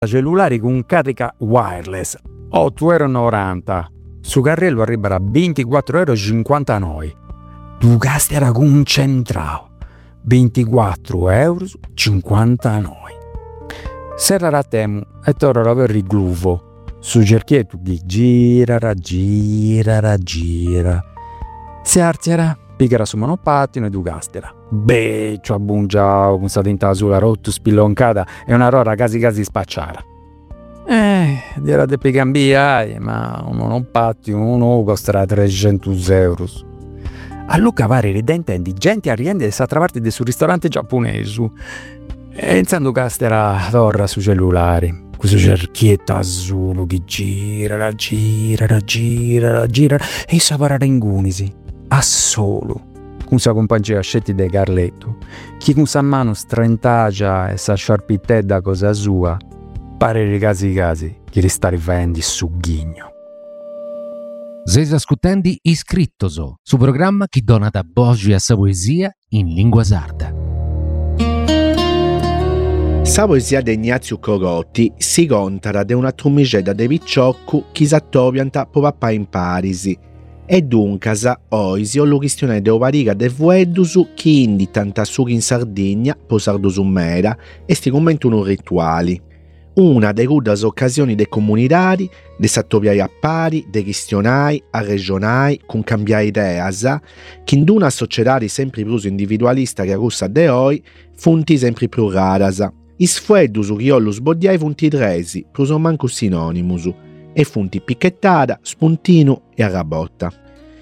cellulari con carica wireless, 8,90 €. Su carrello arriva a 24,59 €. Tu castera concentrato, 24,59 €. Serra a temu e torna per il glufo. Su cerchietto di gira. Se artiera, pigara su monopattino e tu castera. Beccio abbungiao, con sta tinta sulla rotto spiloncata e una rora quasi spacciata. Dirà de picambiai, ma un monopattino uno costerà 300 €. A Luca pare ridentendi gente arriende e s'altra parte del suo ristorante giapponese. E iniziando castera torra su cellulari. Questo cerchietto azzurro che gira e sa parare in gunisi. A solo. Con sa compagnia scetti de Carletto. Chi con sa mano strentagia e sa sciarpitedda cosa sua. Pare di casi che restare facendo su ghigno. Sesi ascoltando Iscrittoso, su programma che dona da voce a sa poesia in lingua sarda. Sa poesia di Ignazio Corotti si contara de una trumigedda de piccioccu chi s'attopianta po papà in Parisi. E duncasa, oisi ho lo questione de opariga de vueddusu chi indi tanta sughi in Sardegna, po sardusu mera, e sti commentuno rituali. Una de ruddas occasioni de comunidadi, de s'attopiai a pari, de questionai, a regionai, con cambiai ideas, chi in una sociedade sempre più individualista che a russa de oi, funti sempre più raras. Is fueddus chi ollu sbodiai funti tresi, plus o manco sinonimus, e funti picchettada, spuntinu e arrabotta.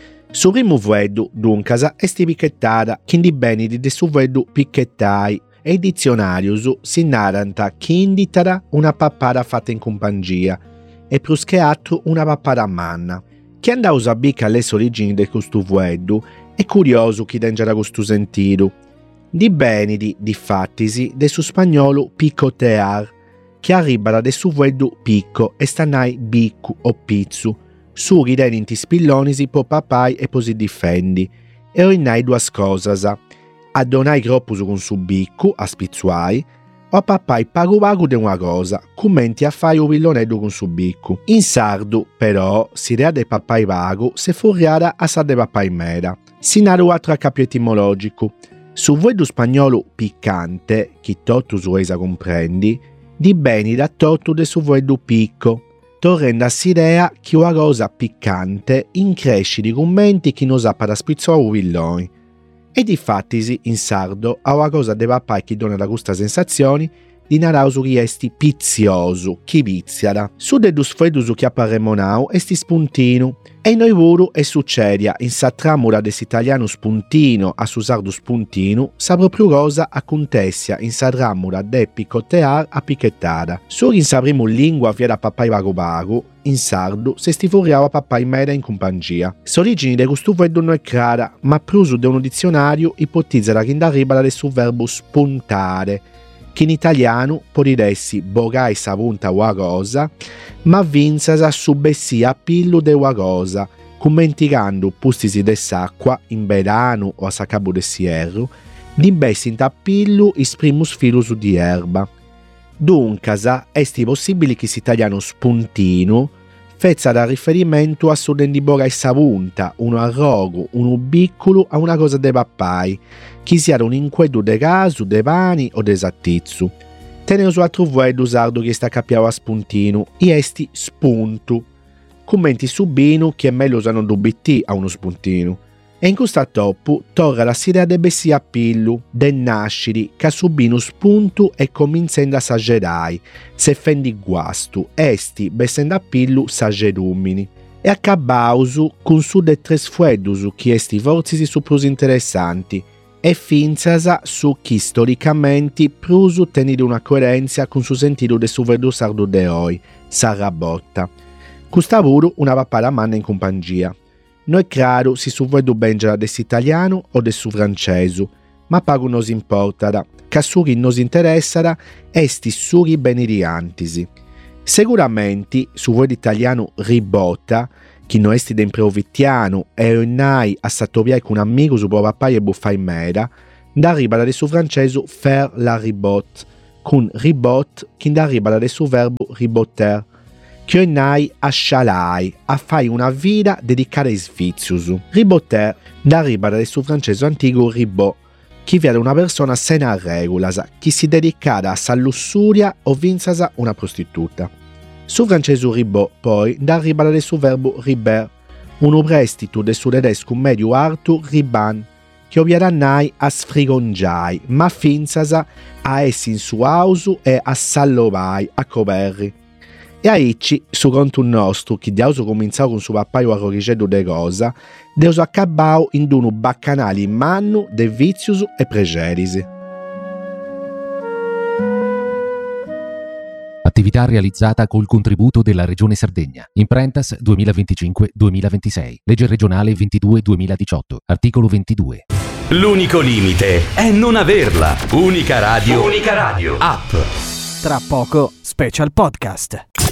Su primu fueddu, duncasa, esti picchettada, chi indi benidi de su fueddu picchettai, e i dizionarius si narranta chi inditara una pappara fatta in compagnia, e plus che altro una pappara a manna. Chi andau a bicca alle origini de custu fueddu, è curioso chi dengera custu sentidu. Di benidi, difattisi, de su spagnolo piccotear, che arribara de su fueddu picco e stannai biccu o pizzu, su ridenti spillonisi po papai e po si difendi, e oinai duas cosas, a donai groppus con su biccu, a spizzuai, o a papai pagu de una cosa, commenti a fai u pilloneddu con su biccu. In sardu, però, si rea de papai pagu, se furriara a sa de papai mera. Si naru altro a capio etimologicu. Su fueddu spagnolo piccante, chi tottu su eisa comprendi, di beni da tottu de su fueddu picco, torrendo a s'idea chi una cosa piccante incresci di commenti chi non sa para spizzare u pilloni. E difattisi, in sardo, a una cosa de papai chi dona da questa sensazioni, di narausu chi esti piziosu, chi pizziara. Su de dus fueddus chi apparremonau esti spuntinu, e noi puru e succedia, in sa tramura des italianu spuntino a su sardu spuntinu, sa proprio cosa acontessia in sa tramura de picottear a picchettada. Sur in sa primu lingua fiera papai pagu, in sardu se sti furriava papai mera in compagnia. S'origini de custu fueddu non è clara, ma prusu de un dizionario ipotizzera chi indarribara de su verbo spuntare, che in italiano può diressi bogai sa punta una cosa, ma vinzasa su bessia pillu de una cosa, commenticando pustisi de s'acqua in bedanu o a sa cabu de sierru, di bessi in tappillu is primus filus di erba. Duncasa, esti possibili che s'italiano spuntinu fezza da riferimento a su dendi bogai sa punta, uno arrogu, uno bicculu a una cosa de papai, chi sia un inqueddu de casu, de pani o de sattizzu. Teneu su altru vueddu sardu chi sta capiau a spuntinu, i esti spuntu. Commenti su binu chi è meglio usano dubitti a uno spuntinu. E in questo toppu torra la sidea de bessia a pillu, de nasciri, ca su binu spuntu e comincendo a sagedai, se fendi guastu, esti bessendo a pillu sagedumini. E accabausu con su de tres fueddusu chi esti forzisi su plus interessanti, e finzasa su chi storicamente prusu tenide una coerenza con su sentido de su verdu sardu de oi, s'arrabotta. Custa puru una pappara manna in compagnia. Non è chiaro se su vedu bengera dell'italiano o del su francesu, ma pagu nos importara, ca suri nos interessara esti suri beniriantisi. Sicuramente su vedu italiano ribotta, chi non esti de improvittiano e onnai a sattoviai con un amico su papai e buffai mera, d'arriba da su francesu faire la ribot, con ribot che arriva da su verbo ribotter, che nai a scialai, a fare una vita dedicata ai svizius. Ribotter arriva da su francese antico ribot, che viene una persona sena regulas, che si dedica a lussuria o vinzasa una prostituta. Su francese ribot poi arriva da su verbo riber, un prestito del su tedesco medio Arthur Riban, che ovviamente a sfrigongiai, ma finzasa a essi in su ausu e a sallovai, a coperri. E aici, su conto nostro, che Deus cominciò con suo pappaio a rorigedo de cosa, Deus accabau in uno baccanali in mannu de vizius e pregerisi. Attività realizzata col contributo della Regione Sardegna. Imprentas 2025-2026. Legge regionale 22-2018. Articolo 22. L'unico limite è non averla. Unica radio. App. Tra poco, special podcast.